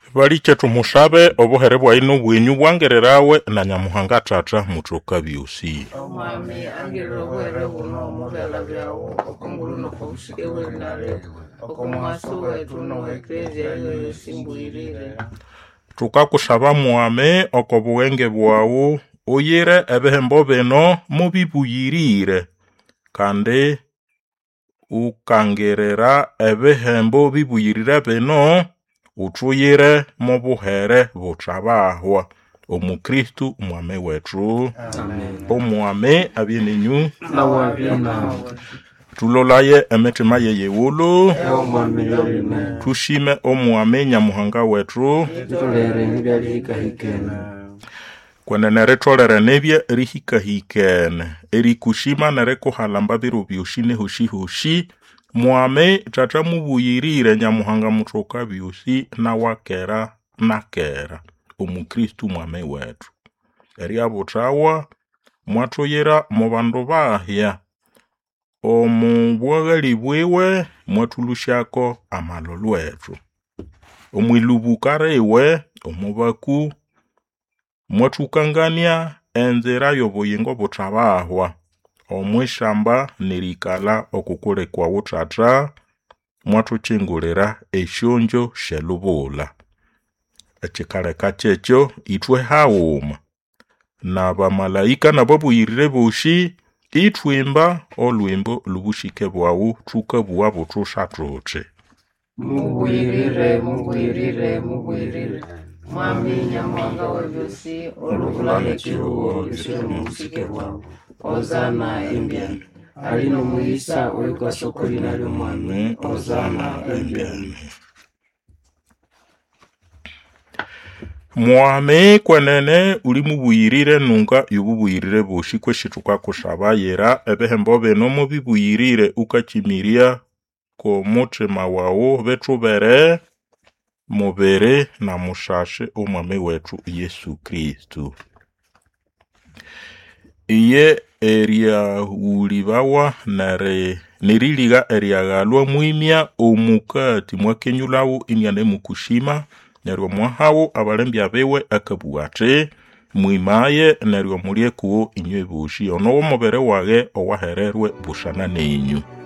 Baliche tumusabe obuhere bwaino bwenyu bwangererawe na Nyamuhanga Tata mutoka byosi. Omwami angirira obuhere buno mubela byawo okongulu nokobushikewe nale okomwaso wetu noweklezia iyo yosimbwirire. Tukakusaba mwame okobuwenge bwawu oyire ebihembo bino mubibuyirire kandi ukangerera ebihembo bibuyirire bino utuyire mu buhere butabahwa omukristu mwame wetu. Amen. Omwame abyeninyu Nawabina tulolaye emitima yeyewulu omwami yolime tushime omwame Nyamuhanga wetu tulere nibyalihikahikena kwenene tolere nebye rihikahikene erikushima nerekuhalamba biro byoshi nehoshi mwame Tata mubuyirire Nyamuhanga mutoka byosi na wakera nakera omukristu mwame wetu eriabutawa mwatoyera mu bandu bahya omubwagali bwewe mwatulushako amalolo etu omwilubukarewe omubaku mwatukangania enzera yobuyingo butabahwa omwishamba nerikala okukolekwa utata mwatuchingulira eshonjo shelubula echikaleka checho itwe hauma na bamalaika na babuyirire boshi itwimba olwimbo lubushike bwawu tukabuwa butushatoche mubwirire mwami Nyamuhanga webyosi olubulane kiruwo isire mubusike bwawe ozana embyan alino muisa olikwa sokoli nalyo mwami ozana embyan. Mwame kwenene uli mubuyirire nunga yububuyirire boshi kweshituka kushaba yera ebehembo beno mubibuyirire ukachimiria ko mutima wawo betubere mubere na mushashe omwame wetu Yesu Kristu. Iye eria ulibawa neriliga eriagalwa mwimya omukati mwakenyulawo imyane mukushima neryo mwahawo abalembya bewe akabuate mwimaye neryo muliekuwo inywe bushi ono omubere wage owahererwe bushana nenyu.